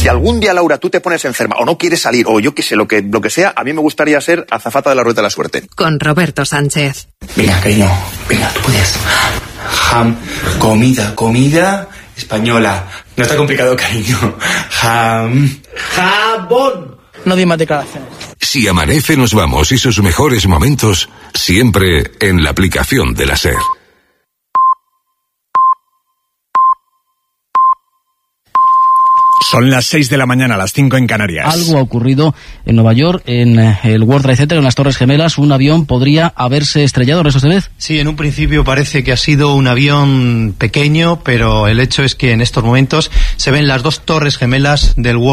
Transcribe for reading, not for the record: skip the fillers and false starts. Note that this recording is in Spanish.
Si algún día, Laura, tú te pones enferma o no quieres salir, o yo qué sé, lo que sea, a mí me gustaría ser azafata de la Ruleta de la Suerte. Con Roberto Sánchez. Venga, cariño, venga, tú puedes. Comida española. No está complicado, cariño. Jabón. No di más declaraciones. Si amanece, nos vamos y sus mejores momentos siempre en la aplicación de la SER. Son las 6 de la mañana, las 5 en Canarias. Algo ha ocurrido en Nueva York, en el World Trade Center, en las Torres Gemelas. Un avión podría haberse estrellado, ¿Reso Estevez? Sí, en un principio parece que ha sido un avión pequeño, pero el hecho es que en estos momentos se ven las dos Torres Gemelas del World